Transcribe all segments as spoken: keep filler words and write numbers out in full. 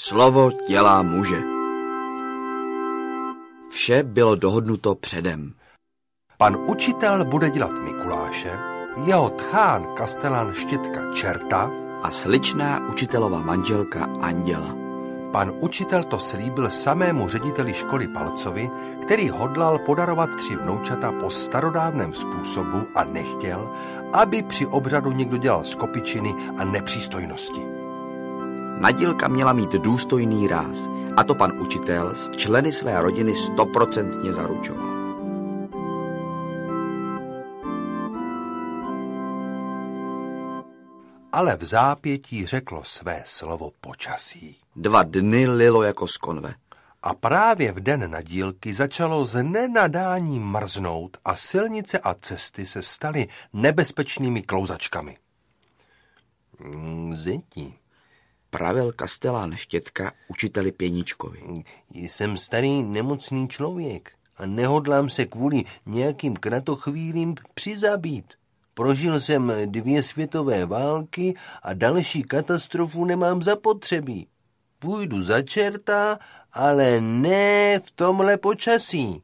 Slovo dělá muže. Vše bylo dohodnuto předem. Pan učitel bude dělat Mikuláše, jeho tchán kastelán Štětka čerta a sličná učitelova manželka Anděla. Pan učitel to slíbil samému řediteli školy Palcovi, který hodlal podarovat tři vnoučata po starodávném způsobu a nechtěl, aby při obřadu někdo dělal skopičiny a nepřístojnosti. Nadílka měla mít důstojný ráz a to pan učitel s členy své rodiny stoprocentně zaručoval. Ale v zápětí řeklo své slovo počasí. Dva dny lilo jako z konve. A právě v den nadílky začalo z nenadání mrznout a silnice a cesty se staly nebezpečnými klouzačkami. Zeti, pravil kastelán Štětka učiteli Pěničkovi. Jsem starý nemocný člověk a nehodlám se kvůli nějakým kratochvílím přizabít. Prožil jsem dvě světové války a další katastrofu nemám zapotřebí. Půjdu za čerta, ale ne v tomhle počasí.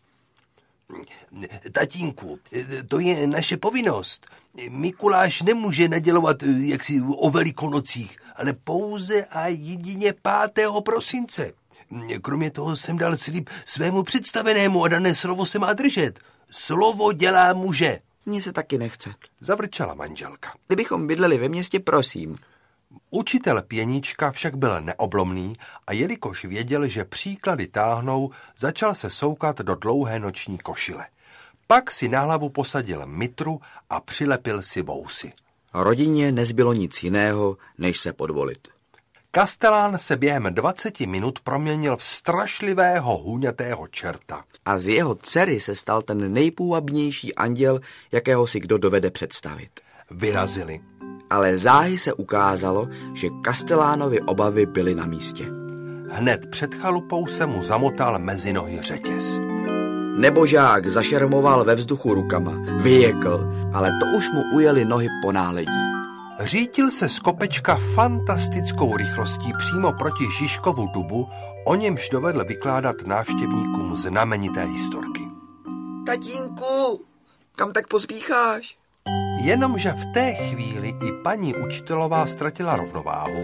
Tatínku, to je naše povinnost. Mikuláš nemůže nadělovat jaksi o Velikonocích, ale pouze a jedině pátého prosince. Kromě toho jsem dal slib svému představenému a dané slovo se má držet. Slovo dělá muže. Mně se taky nechce, zavrčela manželka. Kdybychom bydleli ve městě, prosím. Učitel Pěnička však byl neoblomný a jelikož věděl, že příklady táhnou, začal se soukat do dlouhé noční košile. Pak si na hlavu posadil mitru a přilepil si vousy. Rodině nezbylo nic jiného, než se podvolit. Kastelán se během dvaceti minut proměnil v strašlivého hůňatého čerta. A z jeho dcery se stal ten nejpůvabnější anděl, jakého si kdo dovede představit. Vyrazili. Ale záhy se ukázalo, že Kastelánovi obavy byly na místě. Hned před chalupou se mu zamotal mezi nohy řetěz. Nebožák zašermoval ve vzduchu rukama, vyjekl, ale to už mu ujeli nohy po náledí. Řítil se z kopečka fantastickou rychlostí přímo proti Žižkovu dubu, o němž dovedl vykládat návštěvníkům znamenité historky. Tatínku, kam tak pospícháš? Jenomže v té chvíli i paní učitelová ztratila rovnováhu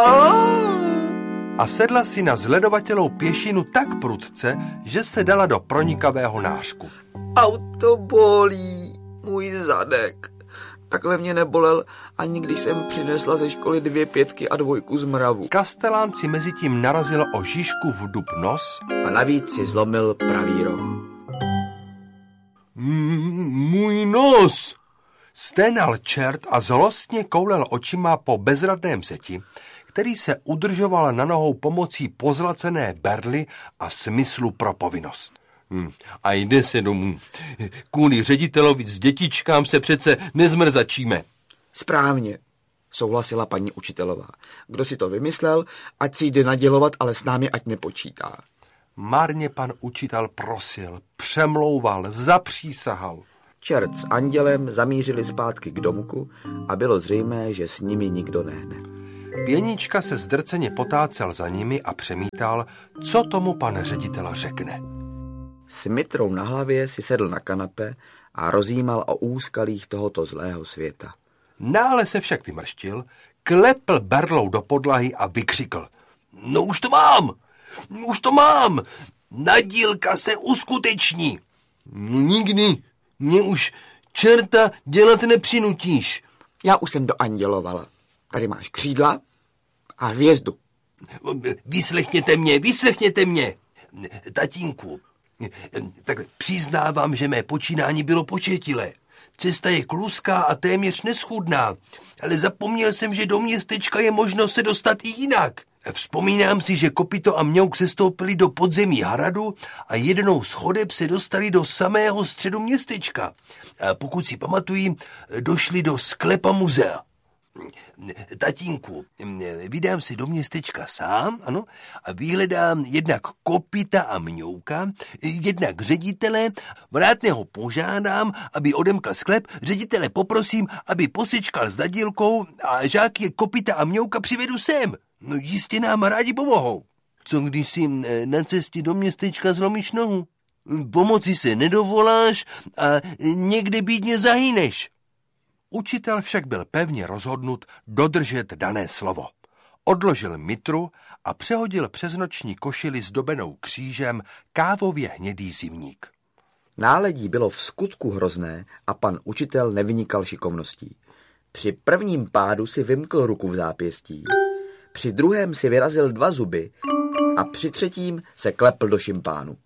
a sedla si na zledovatělou pěšinu tak prudce, že se dala do pronikavého nářku. Auto bolí, můj zadek. Takhle mě nebolel, ani když jsem přinesla ze školy dvě pětky a dvojku z mravu. Kastelán si mezi tím narazil o Žižkův dub nos a navíc si zlomil pravý roh. M- můj nos! Sténal čert a zlostně koulel očima po bezradném zeti, který se udržoval na nohou pomocí pozlacené berly a smyslu pro povinnost. Hmm. A jde se domů. Kvůli ředitelovi s dětičkám se přece nezmrzačíme. Správně, souhlasila paní učitelová. Kdo si to vymyslel, ať si jde nadělovat, ale s námi ať nepočítá. Marně pan učitel prosil, přemlouval, zapřísahal. Čert s andělem zamířili zpátky k domku a bylo zřejmé, že s nimi nikdo nehne. Pěnička se zdrceně potácel za nimi a přemítal, co tomu pan ředitel řekne. S mitrou na hlavě si sedl na kanape a rozjímal o úskalích tohoto zlého světa. Náhle se však vymrštil, klepl berlou do podlahy a vykřikl. No už to mám, už to mám, nadílka se uskuteční. No nikdy, mě už čerta dělat nepřinutíš. Já už jsem doandělovala. Tady máš křídla a hvězdu. Vyslechněte mě, vyslechněte mě. Tatínku, tak přiznávám, že mé počínání bylo početilé. Cesta je kluská a téměř neschůdná, ale zapomněl jsem, že do městečka je možno se dostat i jinak. Vzpomínám si, že Kopito a Mňouk sestoupili do podzemí hradu a jednou z chodeb se dostali do samého středu městečka. A pokud si pamatují, došli do sklepa muzea. Tatínku, vydám se do městečka sám, ano, a vyhledám jednak Kopita a Mňouka, jednak ředitele, vrátného požádám, aby odemkl sklep, ředitele poprosím, aby posečkal s nadílkou a žáky Kopita a Mňouka přivedu sem. No jistě nám rádi pomohou. Co když si na cestě do městečka zlomíš nohu? Pomoci se nedovoláš a někde bídně zahyneš. Učitel však byl pevně rozhodnut dodržet dané slovo. Odložil mitru a přehodil přes noční košili zdobenou křížem kávově hnědý zimník. Náledí bylo v skutku hrozné a pan učitel nevynikal šikovností. Při prvním pádu si vymkl ruku v zápěstí, při druhém si vyrazil dva zuby a při třetím se klepl do šimpánu.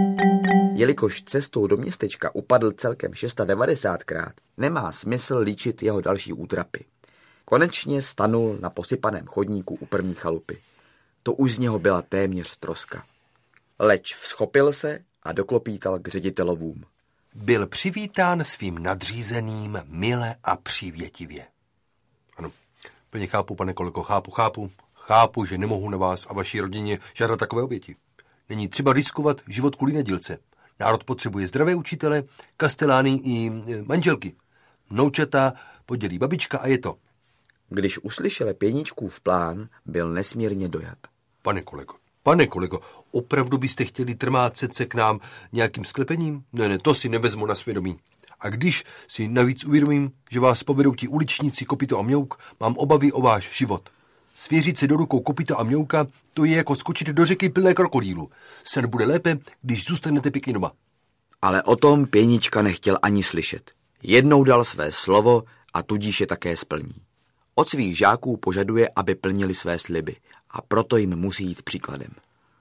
Jelikož cestou do městečka upadl celkem devadesátkrát, nemá smysl líčit jeho další útrapy. Konečně stanul na posypaném chodníku u první chalupy. To už z něho byla téměř troska. Leč vzchopil se a doklopítal k ředitelovům. Byl přivítán svým nadřízeným mile a přívětivě. Ano, plně chápu, pane kolego, chápu, chápu. Chápu, že nemohu na vás a vaší rodině žádat takové oběti. Není třeba riskovat život kvůli nedělce. Národ potřebuje zdravé učitele, kastelány i manželky. Vnoučata podělí babička a je to. Když uslyšel pěničkův plán, byl nesmírně dojat. Pane kolego, pane kolego, opravdu byste chtěli trmácet se k nám nějakým sklepením? Ne, ne, to si nevezmu na svědomí. A když si navíc uvědomím, že vás povedou ti uličníci Kopyto a Mňouk, mám obavy o váš život. Svěřit se do rukou Kopyta a Mňouka, to je jako skočit do řeky plné krokodýlu. Sen bude lépe, když zůstanete pěkně doma. Ale o tom pěnička nechtěl ani slyšet. Jednou dal své slovo a tudíž je také splní. Od svých žáků požaduje, aby plnili své sliby a proto jim musí jít příkladem.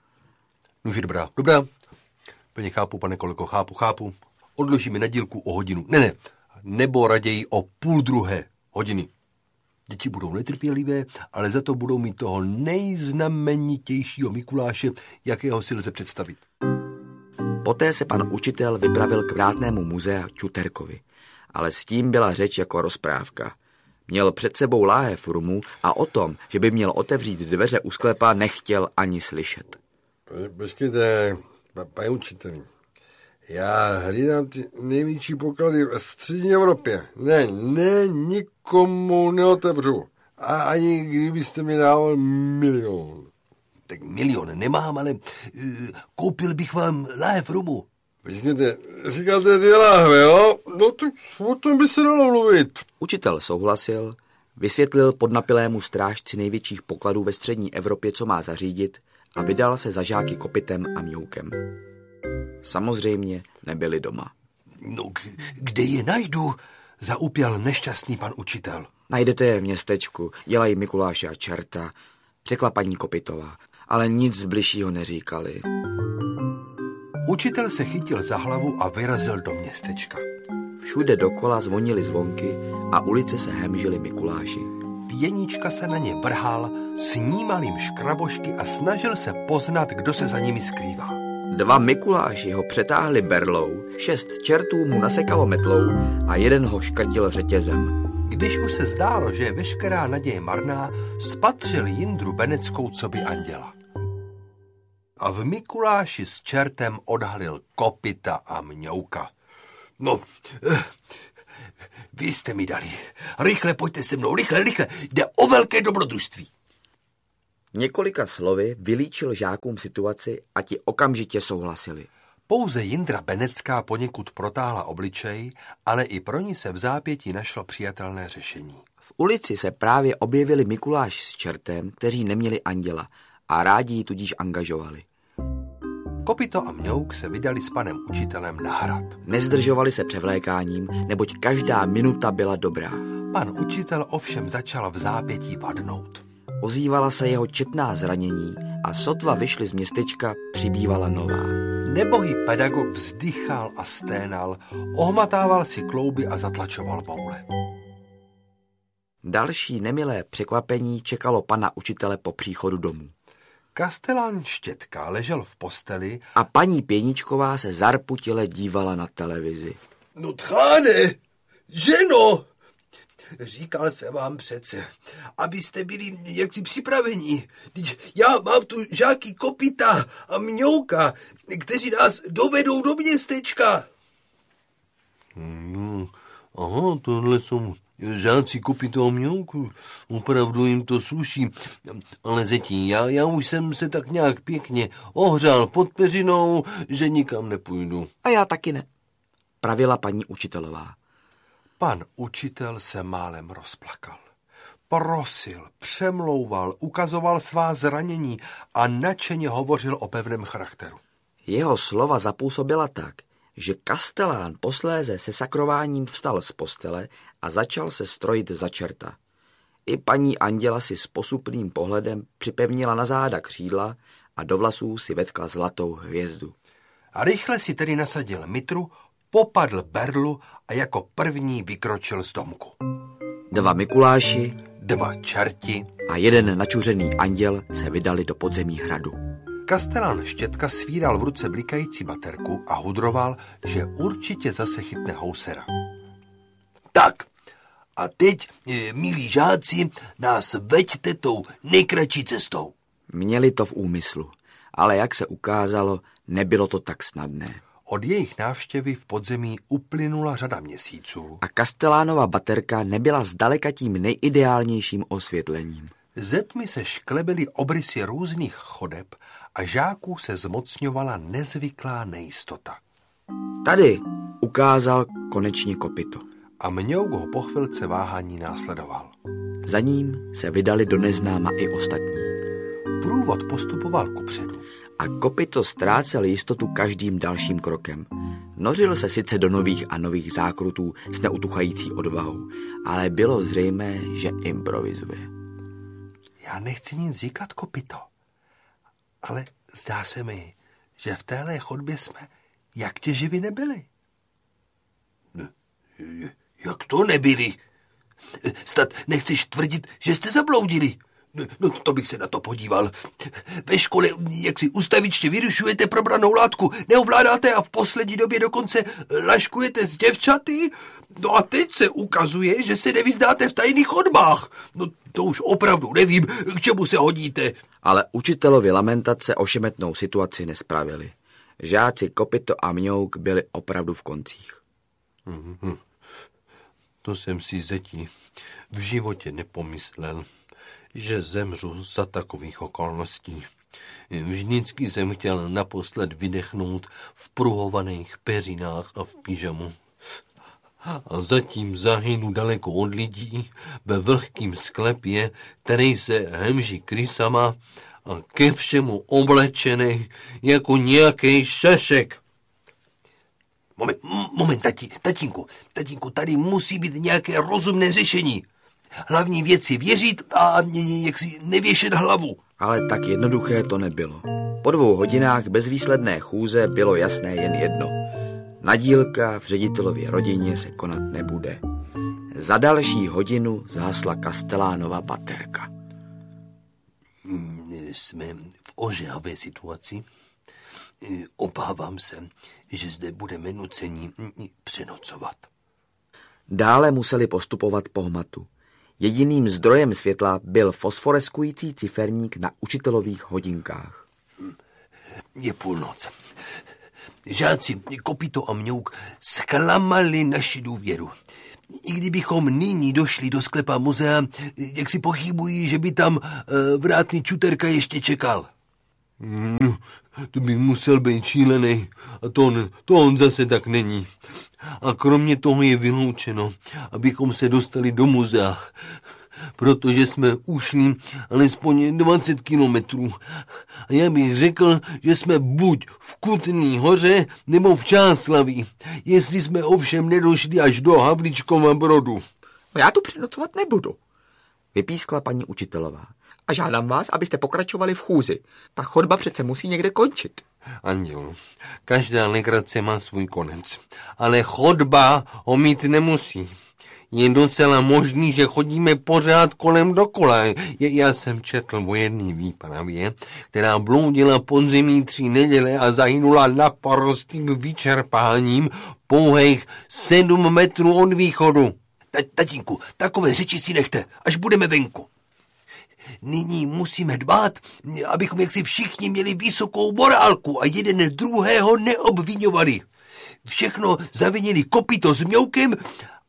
Nože dobrá, dobrá. Plně chápu, pane kolego, chápu, chápu. Odložíme nadílku o hodinu. Ne, ne, nebo raději o půl druhé hodiny. Děti budou netrpělivé, ale za to budou mít toho nejznamenitějšího Mikuláše, jakého si lze představit. Poté se pan učitel vypravil k vrátnému muzea Čuterkovi, ale s tím byla řeč jako rozprávka. Měl před sebou láhev rumu a o tom, že by měl otevřít dveře u sklepa, nechtěl ani slyšet. Počkejte, pane učiteli, já hlídám ty největší poklady v střední Evropě. Ne, ne, nikomu neotevřu. A ani kdybyste mi dával milion. Tak milion nemám, ale uh, koupil bych vám láhev rumu. Počkejte, říkáte dvě láhve, jo? No to o tom by se dalo mluvit. Učitel souhlasil, vysvětlil podnapilému strážci největších pokladů ve střední Evropě, co má zařídit, a vydal se za žáky Kopytem a Mňoukem. Samozřejmě nebyli doma. No, kde je najdu? Zaupěl nešťastný pan učitel. Najdete je v městečku, dělají Mikuláše a čerta, řekla paní Kopytová, ale nic z bližšího neříkali. Učitel se chytil za hlavu a vyrazil do městečka. Všude dokola zvonily zvonky a ulice se hemžily Mikuláši. Pěnička se na ně vrhal, snímal jim škrabošky a snažil se poznat, kdo se za nimi skrývá. Dva Mikuláši ho přetáhli berlou, šest čertů mu nasekalo metlou a jeden ho škrtil řetězem. Když už se zdálo, že je veškerá naděje marná, spatřil Jindru Beneckou coby anděla. A v Mikuláši s čertem odhalil Kopyta a Mňouka. No, eh, vy jste mi dali. Rychle pojďte se mnou, rychle, rychle. Jde o velké dobrodružství. Několika slovy vylíčil žákům situaci a ti okamžitě souhlasili. Pouze Jindra Benecká poněkud protáhla obličej, ale i pro ní se v zápětí našlo přijatelné řešení. V ulici se právě objevili Mikuláš s čertem, kteří neměli anděla a rádi ji tudíž angažovali. Kopyto a Mňouk se vydali s panem učitelem na hrad. Nezdržovali se převlékáním, neboť každá minuta byla dobrá. Pan učitel ovšem začal v zápětí vadnout. Ozývala se jeho četná zranění a sotva vyšli z městečka, přibývala nová. Nebohý pedagog vzdychal a sténal, ohmatával si klouby a zatlačoval boule. Další nemilé překvapení čekalo pana učitele po příchodu domů. Kastelán Štětka ležel v posteli a paní Pěničková se zarputile dívala na televizi. No tcháne, ženo, říkal jsem vám přece, abyste byli jaksi připraveni. Já mám tu žáky Kopyta a Mňouka, kteří nás dovedou do městečka. Hmm, aha, tohle jsou žáci Kopito a Mňouk, opravdu jim to sluší. Ale zetí, já, já už jsem se tak nějak pěkně ohřál pod peřinou, že nikam nepůjdu. A já taky ne, pravila paní učitelová. Pan učitel se málem rozplakal. Prosil, přemlouval, ukazoval svá zranění a nadšeně hovořil o pevném charakteru. Jeho slova zapůsobila tak, že Kastelán posléze se sakrováním vstal z postele a začal se strojit za čerta. I paní Anděla si s posupným pohledem připevnila na záda křídla a do vlasů si vetkla zlatou hvězdu. A rychle si tedy nasadil mitru, popadl berlu a jako první vykročil z domku. Dva Mikuláši, Dva čerti. A jeden načuřený anděl se vydali do podzemí hradu. Kastelán Štětka svíral v ruce blikající baterku a hudroval, že určitě zase chytne housera. Tak, a teď, milí žáci, nás veďte tou nejkratší cestou. Měli to v úmyslu, ale jak se ukázalo, nebylo to tak snadné. Od jejich návštěvy v podzemí uplynula řada měsíců. A Kastelánova baterka nebyla zdaleka tím nejideálnějším osvětlením. Ze tmy se šklebily obrysy různých chodeb a žáků se zmocňovala nezvyklá nejistota. Tady ukázal konečně kopyto. A Mňouk ho po chvilce váhání následoval. Za ním se vydali do neznáma i ostatní. Průvod postupoval kupředu. A kopyto ztrácel jistotu každým dalším krokem. Nořil se sice do nových a nových zákrutů s neutuchající odvahou, ale bylo zřejmé, že improvizuje. Já nechci nic říkat, kopyto, ale zdá se mi, že v téhle chodbě jsme jak tě živi nebyli. Jak to nebyli? Snad nechceš tvrdit, že jste zabloudili? No to bych se na to podíval. Ve škole, jak si ustavičně vyrušujete probranou látku, neovládáte a v poslední době dokonce laškujete s děvčaty? No a teď se ukazuje, že se nevyznáte v tajných chodbách. No to už opravdu nevím, k čemu se hodíte. Ale učitelovi lamentace ošemetnou situaci nespravili. Žáci Kopyto a Mňouk byli opravdu v koncích. Mm-hmm. To jsem si, zetí, v životě nepomyslel, že zemřu za takových okolností. Vždycky jsem chtěl naposled vydechnout v pruhovaných peřinách a v pyžamu. A zatím zahynu daleko od lidí ve vlhkým sklepě, který se hemží krysama a ke všemu oblečený jako nějaký šašek. Moment, moment, tati, tatínku, tatínku, tady musí být nějaké rozumné řešení. Hlavní věc je věřit a jak si nevěšet hlavu. Ale tak jednoduché to nebylo. Po dvou hodinách bezvýsledné chůze bylo jasné jen jedno. Nadílka v ředitelově rodině se konat nebude. Za další hodinu zhasla Kastelánova baterka. Jsme v ožehavé situaci. Obávám se, že zde budeme nuceni přenocovat. Dále museli postupovat po hmatu. Jediným zdrojem světla byl fosforeskující ciferník na učitelových hodinkách. Je půlnoc. Žáci Kopyto a Mňouk zklamali naši důvěru. I kdybychom nyní došli do sklepa muzea, jak si pochybují, že by tam vrátný Čuterka ještě čekal. No, to by musel být šílený. A to on, to on zase tak není. A kromě toho je vyloučeno, abychom se dostali do muzea, protože jsme ušli alespoň dvacet kilometrů. A já bych řekl, že jsme buď v Kutný Hoře nebo v Čáslaví, jestli jsme ovšem nedošli až do Havlíčkova Brodu. Já tu přenocovat nebudu, vypískla paní učitelová. A žádám vás, abyste pokračovali v chůzi. Ta chodba přece musí někde končit. Anděl, každá legrace má svůj konec, ale chodba ho mít nemusí. Je docela možný, že chodíme pořád kolem dokola. Já jsem četl o jedné výpravě, která bloudila podzemí tři neděle a zahynula naprostým vyčerpáním pouhých sedm metrů od východu. Tatínku, takové řeči si nechte, až budeme venku. Nyní musíme dbát, abychom jaksi všichni měli vysokou morálku a jeden druhého neobviňovali. Všechno zavinili Kopyto s Mňoukem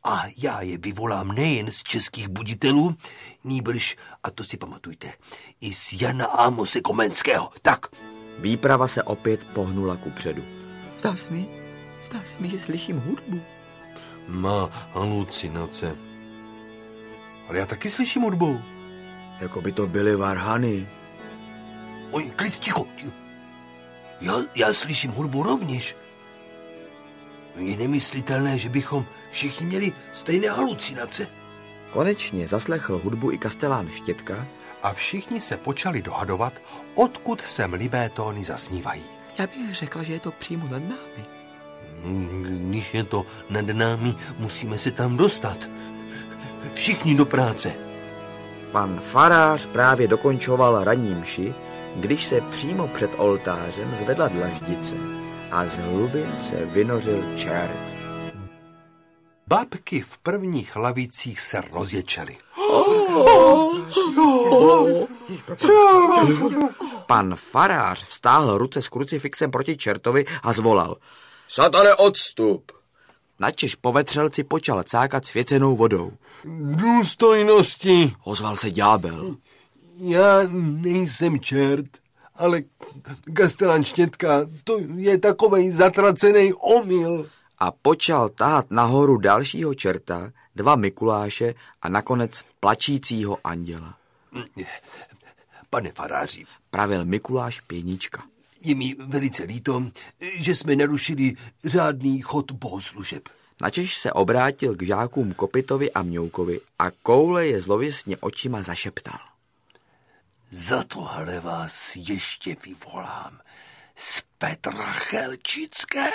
A já je vyvolám nejen z českých buditelů, nýbrž, a to si pamatujte, i z Jana Ámose Komenského. Tak. Výprava se opět pohnula kupředu. Zdá se mi, zdá se mi, že slyším hudbu. Má halucinace. Ale já taky slyším hudbu. Jako by to byly varhany. Oj, klid, ticho. ticho. Já, já slyším hudbu rovněž. Je nemyslitelné, že bychom všichni měli stejné halucinace. Konečně zaslechl hudbu i kastelán Štětka. A všichni se počali dohadovat, odkud se mlivé tóny zasnívají. Já bych řekla, že je to přímo nad námi. Když je to nad námi, musíme se tam dostat. Všichni do práce. Pan farář právě dokončoval ranní mši, když se přímo před oltářem zvedla dlaždice a z hlubin se vynořil čert. Babky v prvních lavicích se rozječely. Pan farář vztáhl ruce s krucifixem proti čertovi a zvolal: Satane, odstup! Načež povetřelci počal cákat svěcenou vodou. Důstojnosti. Ozval se ďábel. Já nejsem čert, ale kastelán Štětka, to je takovej zatracený omyl. A počal tahat nahoru dalšího čerta, dva Mikuláše a nakonec plačícího anděla. Pane faráři, Pravil Mikuláš Pěnička. je mi velice líto, že jsme narušili řádný chod bohoslužeb. Načež se obrátil k žákům Kopitovi a Mňoukovi a koule je zlověstně očima zašeptal. Za tohle vás ještě vyvolám z Petra Chelčické.